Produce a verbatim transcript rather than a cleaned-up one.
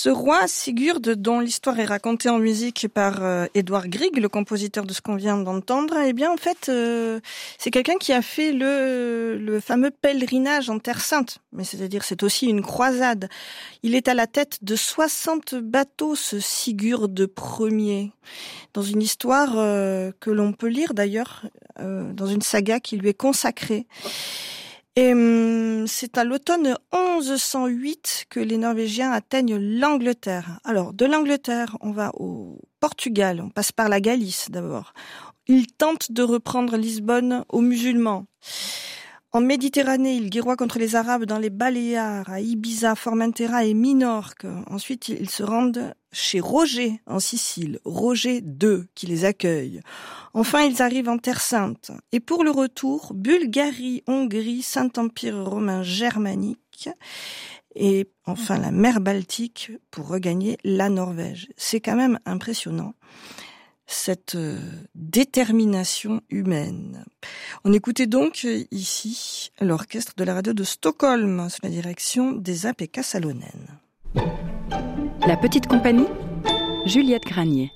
Ce roi Sigurd, dont l'histoire est racontée en musique par euh, Edvard Grieg, le compositeur de ce qu'on vient d'entendre, eh bien en fait, euh, c'est quelqu'un qui a fait le, le fameux pèlerinage en Terre Sainte. Mais c'est-à-dire, c'est aussi une croisade. Il est à la tête de soixante bateaux, ce Sigurd Ier, dans une histoire euh, que l'on peut lire d'ailleurs, euh, dans une saga qui lui est consacrée. Et hum, c'est à l'automne onze cent huit que les Norvégiens atteignent l'Angleterre. Alors, de l'Angleterre, on va au Portugal, on passe par la Galice d'abord. Ils tentent de reprendre Lisbonne aux musulmans. En Méditerranée, ils guerroient contre les Arabes dans les Baléares, à Ibiza, Formentera et Minorque. Ensuite, ils se rendent chez Roger, en Sicile. Roger deux, qui les accueille. Enfin, ils arrivent en Terre Sainte. Et pour le retour, Bulgarie, Hongrie, Saint-Empire romain germanique. Et enfin, la mer Baltique pour regagner la Norvège. C'est quand même impressionnant, cette euh, détermination humaine. On écoutait donc euh, ici l'orchestre de la radio de Stockholm sous la direction d'Esa-Pekka Salonen. La petite compagnie, Juliette Granier.